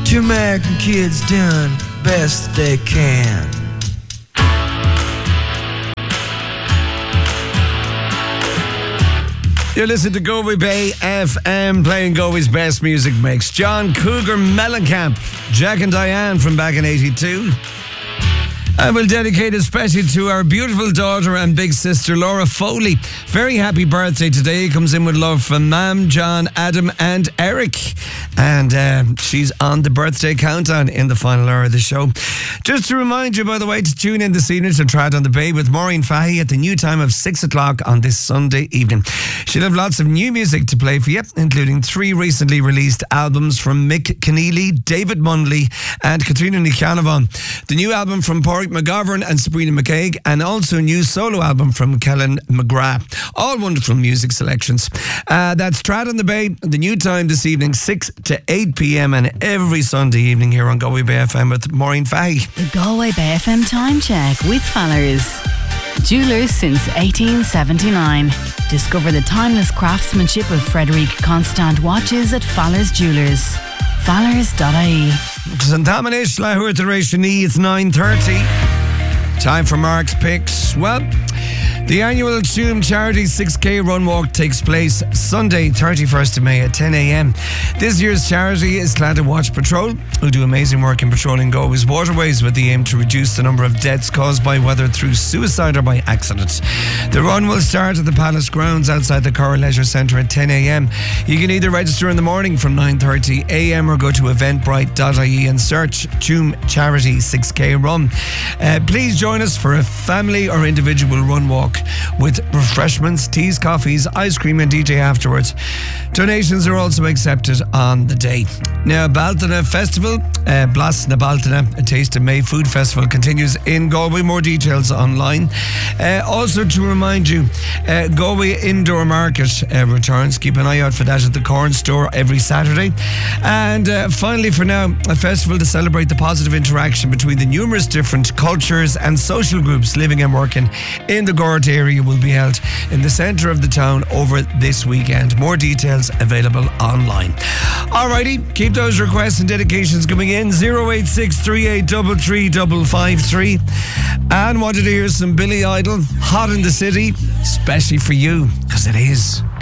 Two American kids doing best they can. You're listening to Galway Bay FM, playing Galway's best music mix. John Cougar Mellencamp, Jack and Diane from back in 82. I will dedicate it especially to our beautiful daughter and big sister, Laura Foley. Very happy birthday today. Comes in with love from Mam, John, Adam and Eric. And she's on the birthday countdown in the final hour of the show. Just to remind you, by the way, to tune in this evening to Trad on the Bay with Maureen Fahey at the new time of 6 o'clock on this Sunday evening. She'll have lots of new music to play for you, including 3 recently released albums from Mick Keneally, David Munley and Katrina Nichanovan. The new album from Pádraig McGovern and Sabrina McCaig, and also a new solo album from Kellen McGrath. All wonderful music selections. That's Trad on the Bay, the new time this evening, 6 to 8 p.m. and every Sunday evening here on Galway Bay FM with Maureen Fahey. The Galway Bay FM time check with Fallers. Jewellers since 1879. Discover the timeless craftsmanship of Frederic Constant watches at Fallers Jewellers. Fallers.ie. Santamanish, Lahur Tereshani, it's 9:30. Time for Mark's picks. Well, the annual Tuam Charity 6K Run Walk takes place Sunday, 31st of May at 10 a.m. This year's charity is Clanta Watch Patrol, who do amazing work in patrolling Galway's waterways with the aim to reduce the number of deaths caused by whether through suicide or by accident. The run will start at the Palace grounds outside the Cora Leisure Centre at 10 a.m. You can either register in the morning from 9:30 a.m. or go to eventbrite.ie and search Tuam Charity 6K Run. Please join us for a family or individual run walk with refreshments, teas, coffees, ice cream and DJ afterwards. Donations are also accepted on the day. Now, Baltana Festival, Blas na Baltana, a Taste of May food festival, continues in Galway. More details online. Also to remind you, Galway Indoor Market returns. Keep an eye out for that at the Corn Store every Saturday. And finally, for now, a festival to celebrate the positive interaction between the numerous different cultures and social groups living and working in the Gort area will be held in the centre of the town over this weekend. More details available online. Alrighty, keep those requests and dedications coming in. 086 3833 553. And wanted to hear some Billy Idol, Hot in the City, especially for you, because it is.